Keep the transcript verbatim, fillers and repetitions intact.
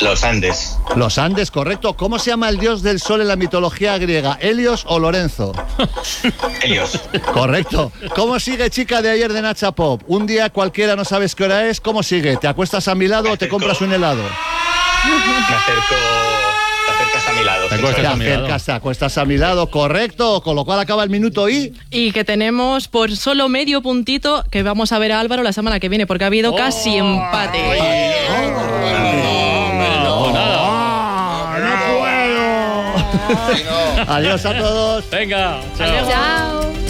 Los Andes. Los Andes, correcto. ¿Cómo se llama el dios del sol en la mitología griega? ¿Helios o Lorenzo? Helios. Correcto. ¿Cómo sigue chica de ayer de Nacha Pop? Un día cualquiera no sabes qué hora es. ¿Cómo sigue? ¿Te acuestas a mi lado o te compras un helado? Me acerco... Te acercas a mi lado. Te acuestas Te a mi lado. acercas, te acuestas a mi lado, correcto. Con lo cual acaba el minuto y... Y que tenemos por solo medio puntito que vamos a ver a Álvaro la semana que viene, porque ha habido casi empate. Adiós a todos. Venga, chao. Chao.